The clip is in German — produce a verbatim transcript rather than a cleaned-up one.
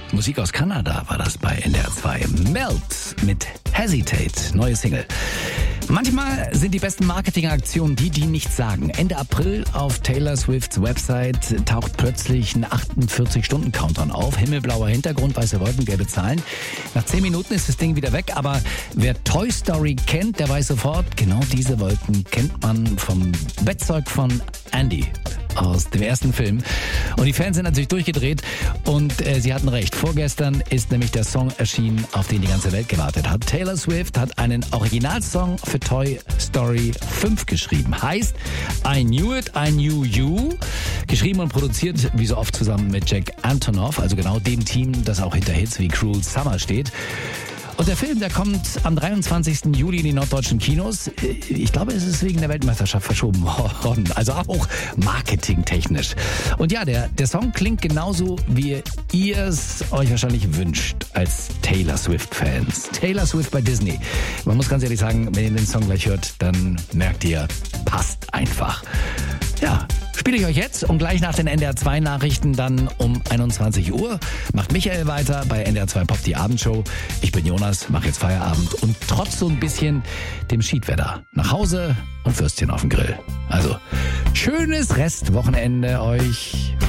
Musik aus Kanada war das bei N D R zwei. Melt mit Hesitate, neue Single. Manchmal sind die besten Marketingaktionen die, die nichts sagen. Ende April auf Taylor Swifts Website taucht plötzlich ein achtundvierzig-Stunden-Countdown auf. Himmelblauer Hintergrund, weiße Wolken, gelbe Zahlen. Nach zehn Minuten ist das Ding wieder weg, aber wer Toy Story kennt, der weiß sofort, genau diese Wolken kennt man vom Bettzeug von Andy aus dem ersten Film. Und die Fans sind natürlich durchgedreht und äh, sie hatten recht. Vorgestern ist nämlich der Song erschienen, auf den die ganze Welt gewartet hat. Taylor Swift hat einen Originalsong für Toy Story fünf geschrieben. Heißt I Knew It, I Knew You. Geschrieben und produziert, wie so oft, zusammen mit Jack Antonoff, also genau dem Team, das auch hinter Hits wie Cruel Summer steht. Und der Film, der kommt am dreiundzwanzigsten Juli in die norddeutschen Kinos. Ich glaube, es ist wegen der Weltmeisterschaft verschoben worden. Also auch marketingtechnisch. Und ja, der, der Song klingt genauso, wie ihr es euch wahrscheinlich wünscht als Taylor Swift-Fans. Taylor Swift bei Disney. Man muss ganz ehrlich sagen, wenn ihr den Song gleich hört, dann merkt ihr, passt einfach. Ja, spiele ich euch jetzt und gleich nach den N D R zwei Nachrichten dann um einundzwanzig Uhr macht Michael weiter bei N D R zwei Pop, die Abendshow. Ich bin Jonas, mache jetzt Feierabend und trotz so ein bisschen dem Schiedwetter nach Hause und Würstchen auf dem Grill. Also, schönes Restwochenende euch.